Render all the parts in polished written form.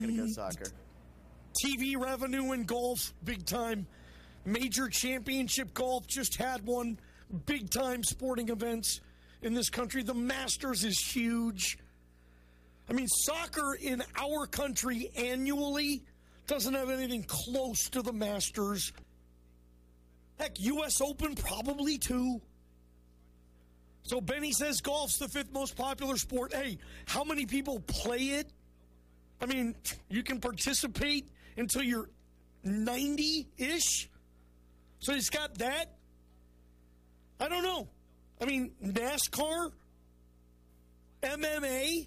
Gonna go soccer. TV revenue in golf, big time. Major championship golf just had one. Big time sporting events in this country. The Masters is huge. I mean, soccer in our country annually doesn't have anything close to the Masters. Heck, U.S. Open probably too. So Benny says golf's the 5th most popular sport. Hey, how many people play it? I mean, you can participate until you're 90-ish. So he's got that. I don't know. I mean, NASCAR, MMA.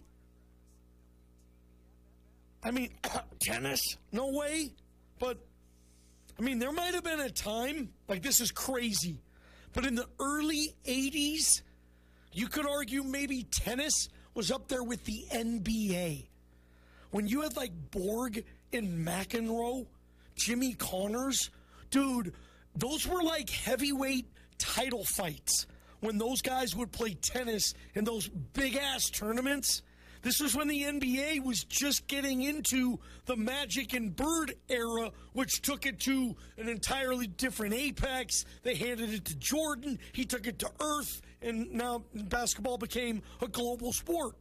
I mean, tennis, no way. But, I mean, there might have been a time, like this is crazy, but in the early 80s, you could argue maybe tennis was up there with the NBA. When you had like Borg and McEnroe, Jimmy Connors, dude, those were like heavyweight title fights when those guys would play tennis in those big-ass tournaments. This was when the NBA was just getting into the Magic and Bird era, which took it to an entirely different apex. They handed it to Jordan. He took it to Earth, and now basketball became a global sport.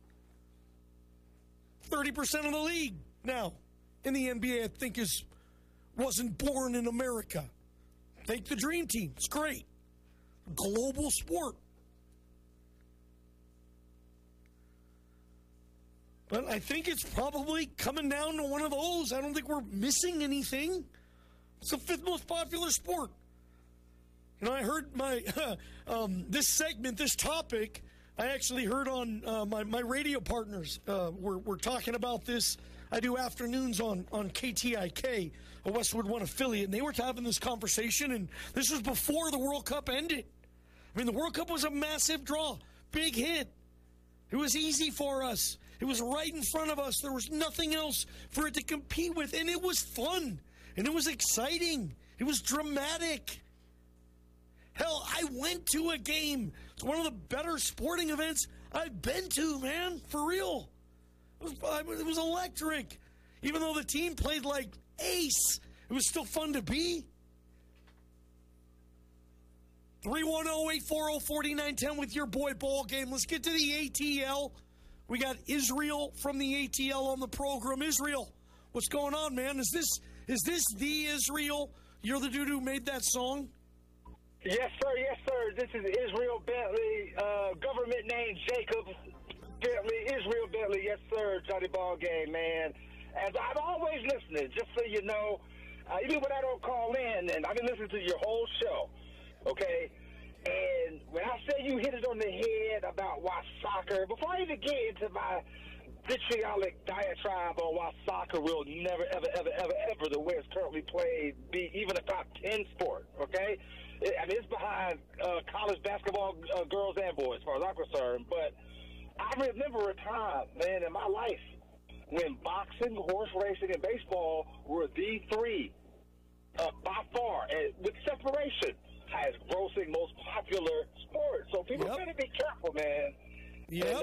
30% of the league now in the NBA, I think, wasn't born in America. Take the Dream Team. It's great. Global sport. But I think it's probably coming down to one of those. I don't think we're missing anything. It's the 5th most popular sport. You know, I heard my this segment, this topic, I actually heard on my radio partners. We're talking about this. I do afternoons on KTIK, a Westwood One affiliate, and they were having this conversation, and this was before the World Cup ended. I mean, the World Cup was a massive draw, big hit. It was easy for us. It was right in front of us. There was nothing else for it to compete with, and it was fun, and it was exciting. It was dramatic. Hell, I went to a game. It's one of the better sporting events I've been to, man, for real. It was electric. Even though the team played like ace, it was still fun to be. 310-840-4910 with your boy Ball Game. Let's get to the ATL. We got Israel from the ATL on the program. Israel, what's going on, man? Is this the Israel? You're the dude who made that song? Yes, sir. Yes, sir. This is Israel Bentley, government name Jacob Bentley, Israel Bentley. Yes, sir. Johnny Ball Game, man. As I'm always listening, just so you know, even when I don't call in, and I've been listening to your whole show, okay? And when I say you hit it on the head about why soccer, before I even get into my vitriolic diatribe on why soccer will never, ever, ever, ever, ever, the way it's currently played, be even a top 10 sport, okay? I mean, it's behind college basketball, girls and boys, as far as I'm concerned. But I remember a time, man, in my life when boxing, horse racing, and baseball were the three, by far, and with separation, highest grossing, most popular sports. So people better be careful, man. Yep.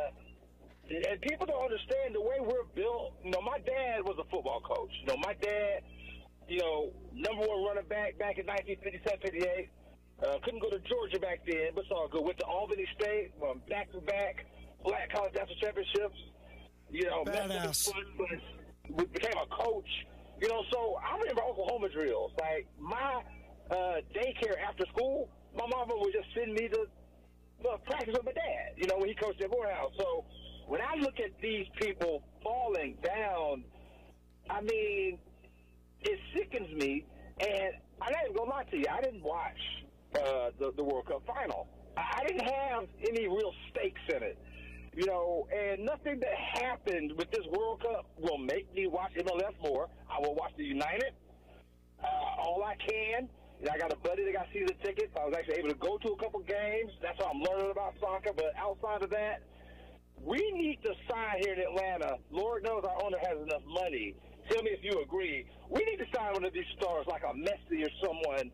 And people don't understand the way we're built. You know, my dad was a football coach. You know, my dad, you know, number one running back in 1957, 58. Couldn't go to Georgia back then, but it's all good. Went to Albany State, won back-to-back Black College National Championships. You know, badass. Became a coach. You know, so I remember Oklahoma drills. Like, my daycare after school, my mama would just send me to practice with my dad, you know, when he coached at Morehouse. So when I look at these people falling down, I mean, it sickens me. And I'm not even going to lie to you, I didn't watch the World Cup final. I didn't have any real stakes in it. You know, and nothing that happened with this World Cup will make me watch MLS more. I will watch the United all I can. I got a buddy that got season tickets. I was actually able to go to a couple games. That's how I'm learning about soccer. But outside of that, we need to sign here in Atlanta. Lord knows our owner has enough money. Tell me if you agree. We need to sign one of these stars like a Messi or someone,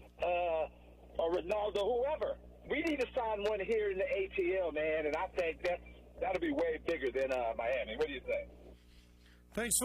or Ronaldo, whoever. We need to sign one here in the ATL, man. And I think that'll be way bigger than Miami. What do you think? Thanks.